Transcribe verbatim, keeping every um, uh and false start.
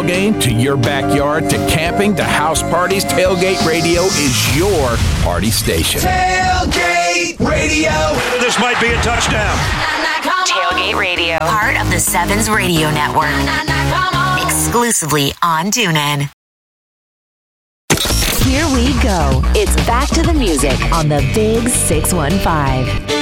Game to your backyard to camping to house parties, Tailgate Radio is your party station. Tailgate Radio. This might be a touchdown. Tailgate Radio, part of the Sevens Radio Network. Exclusively on TuneIn. Here we go. It's back to the music on the Big six one five.